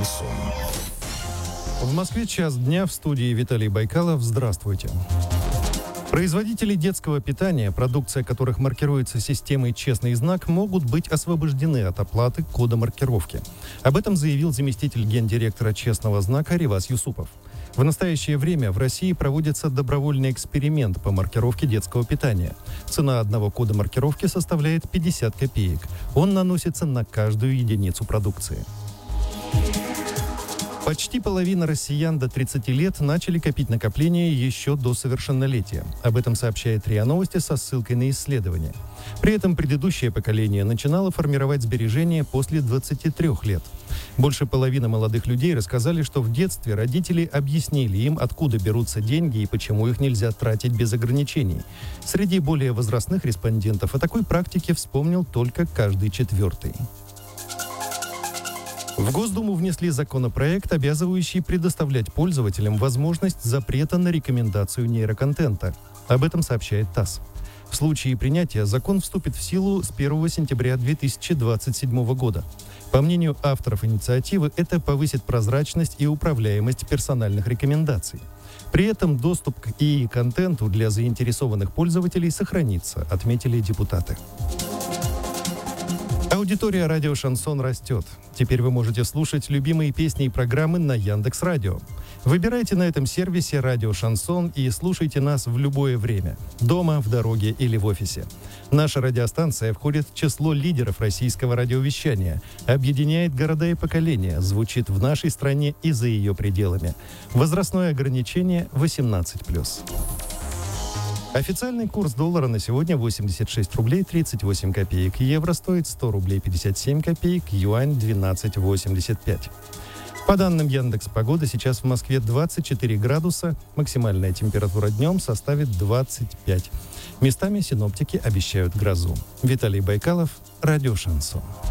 Шансон. В Москве час дня, в студии Виталий Байкалов. Здравствуйте. Производители детского питания, продукция которых маркируется системой «Честный знак», могут быть освобождены от оплаты кода маркировки. Об этом заявил заместитель гендиректора «Честного знака» Ривас Юсупов. В настоящее время в России проводится добровольный эксперимент по маркировке детского питания. Цена одного кода маркировки составляет 50 копеек. Он наносится на каждую единицу продукции. Почти половина россиян до 30 лет начали копить накопления еще до совершеннолетия. Об этом сообщает РИА Новости со ссылкой на исследование. При этом предыдущее поколение начинало формировать сбережения после 23 лет. Больше половины молодых людей рассказали, что в детстве родители объяснили им, откуда берутся деньги и почему их нельзя тратить без ограничений. Среди более возрастных респондентов о такой практике вспомнил только каждый четвертый. В Госдуму внесли законопроект, обязывающий предоставлять пользователям возможность запрета на рекомендацию нейроконтента. Об этом сообщает ТАСС. В случае принятия закон вступит в силу с 1 сентября 2027 года. По мнению авторов инициативы, это повысит прозрачность и управляемость персональных рекомендаций. При этом доступ к ИИ-контенту для заинтересованных пользователей сохранится, отметили депутаты. Аудитория радио «Шансон» растет. Теперь вы можете слушать любимые песни и программы на Яндекс.Радио. Выбирайте на этом сервисе «Радио Шансон» и слушайте нас в любое время. Дома, в дороге или в офисе. Наша радиостанция входит в число лидеров российского радиовещания, объединяет города и поколения, звучит в нашей стране и за ее пределами. Возрастное ограничение 18+. Официальный курс доллара на сегодня 86 рублей 38 копеек. Евро стоит 100 рублей 57 копеек. Юань 12,85. По данным Яндекс.Погоды, сейчас в Москве 24 градуса. Максимальная температура днем составит 25. Местами синоптики обещают грозу. Виталий Байкалов, радио «Шансон».